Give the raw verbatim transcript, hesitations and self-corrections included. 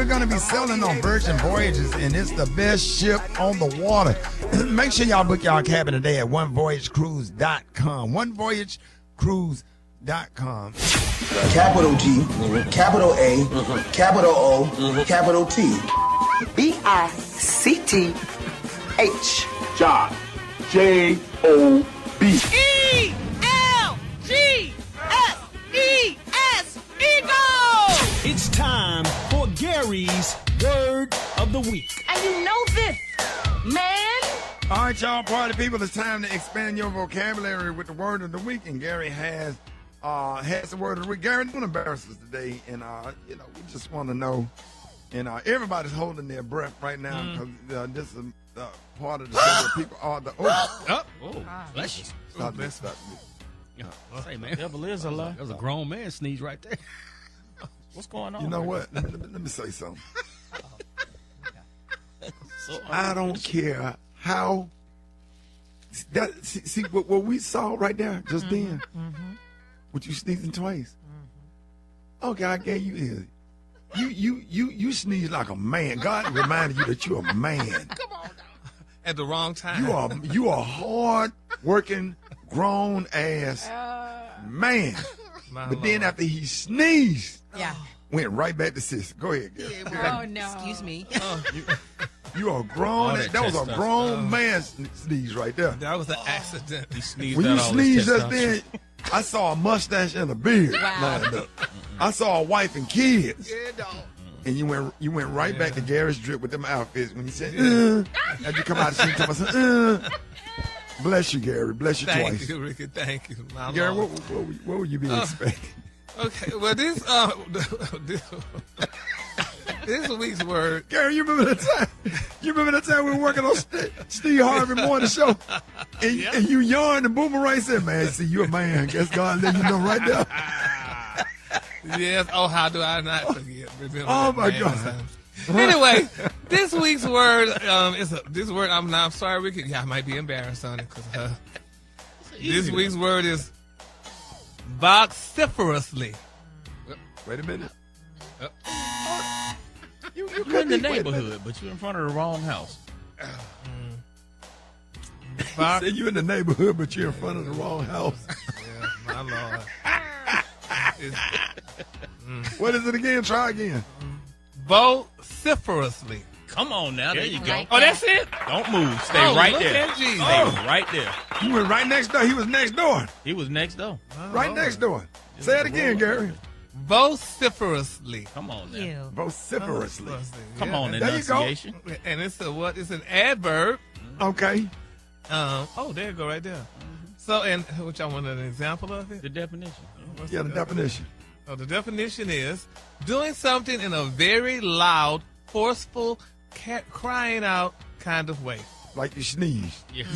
we're going to be sailing on Virgin Voyages, and it's the best ship on the water. Make sure y'all book y'all cabin today at one voyage cruise dot com. one voyage cruise dot com. Capital G, capital A, capital O, capital T. B I C T H. Josh. J O B. E L G S E S. Eagle! It's time for Gary's Word of the Week. And you know this, man. All right, y'all party people, it's time to expand your vocabulary with the word of the week. And Gary has uh, has the word of the week. Gary, don't embarrass us today. And, uh, you know, we just want to know. And uh, everybody's holding their breath right now because mm. uh, this is uh, part of the show where people are the. Oh, oh, oh bless you. Stop this, stop this. Yeah. Hey, man. Devil is a lie. That was a grown man sneeze right there. What's going on? You know what? Let me, let me say something. so, I don't care how. That see, see what, what we saw right there just mm-hmm, then. Mm-hmm. With you sneezing twice. Mm-hmm. Okay, I gave you this. You you you you sneeze like a man. God reminded you that you're a man. Come on, at the wrong time. You are you are hard working grown ass uh, man. But Lord. Then after he sneezed, yeah, went right back to sister. Go ahead, girl. Yeah, oh no! Excuse me. Uh, you, you are grown. Oh, that, that was a grown uh, man sneeze right there. That was an accident. He sneezed. When you sneezed just then, I saw a mustache and a beard wow. lined up. I saw a wife and kids. Yeah, dog. And you went you went right yeah. back to Gary's drip with them outfits when he said, uh, as you come out of the scene, tell me, uh, bless you, Gary. Bless you Thank twice. Thank you, Ricky. Thank you. My Gary, Lord. what, what, what, what would you be uh, expecting? Okay, well, this, uh, this, this week's word. Gary, you remember the time? You remember the time we were working on St- Steve Harvey morning show? And, yeah. and you yawned and Boomerang said, man, see, you're a man. Guess God let you know right there. Yes. Oh, how do I not forget? Remember oh my God. Time. Anyway, this week's word um, is a, this word. I'm not I'm sorry, Ricky. Yeah, I might be embarrassed on it because uh, this week's one. word is vociferously. Wait a minute. Uh, oh, you, you you're in the neighborhood, but you're in front of the wrong house. Uh, mm. Said you're in the neighborhood, but you're in front of the wrong house. Yeah, my Lord. Mm. What is it again? Try again. Vociferously. Come on now. There you go. Like oh, that's it? Don't move. Stay oh, right look there. At Jesus. Stay oh. right there. You went right next door. He was next door. He was next door. Oh, right Lord. next door. It Say it again, Gary. Vociferously. Come on now. You. Vociferously. Come yeah. on, there enunciation. You go. And it's a what? It's an adverb. Okay. Um. Oh, there you go, right there. Mm-hmm. So, and which I want an example of it. The definition. What's yeah, the, the definition. Oh, the definition is doing something in a very loud, forceful, ca- crying out kind of way. Like you sneeze. Yeah.